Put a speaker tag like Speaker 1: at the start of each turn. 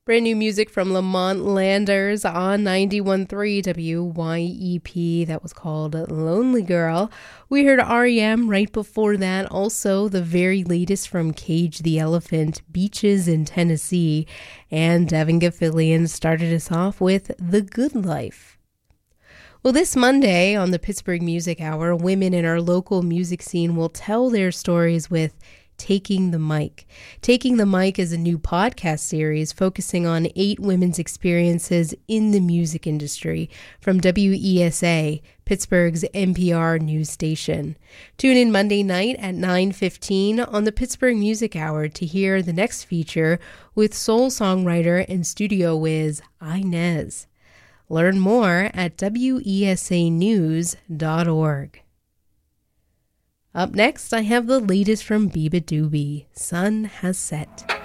Speaker 1: Brand new music from Lamont Landers on 91.3 WYEP. That was called Lonely Girl. We heard R.E.M. right before that. Also, the very latest from Cage the Elephant, Beaches in Tennessee. And Devin Gilfillian started us off with The Good Life. Well, this Monday on the Pittsburgh Music Hour, women in our local music scene will tell their stories with Taking the Mic. Taking the Mic is a new podcast series focusing on 8 women's experiences in the music industry from WESA, Pittsburgh's NPR news station. Tune in Monday night at 9:15 on the Pittsburgh Music Hour to hear the next feature with soul songwriter and studio whiz Inez. Learn more at wesanews.org. Up next, I have the latest from Biba Doobie, Sun Has Set.